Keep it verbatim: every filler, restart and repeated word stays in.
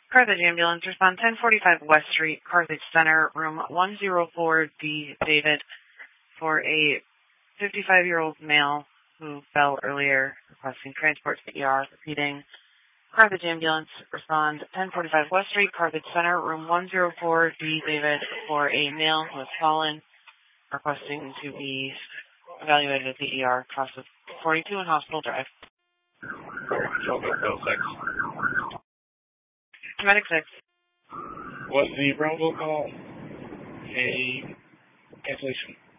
Carthage Ambulance, respond ten forty-five West Street, Carthage Center, room one oh four D, David, for a fifty-five-year-old male who fell earlier, requesting transport to the E R. Repeating, Carthage Ambulance, respond ten forty-five West Street, Carthage Center, room one oh four D, David, for a male who has fallen, requesting to be evaluated at the E R, cost of forty-two in Hospital Drive. Medic six. Was the robocall a cancellation?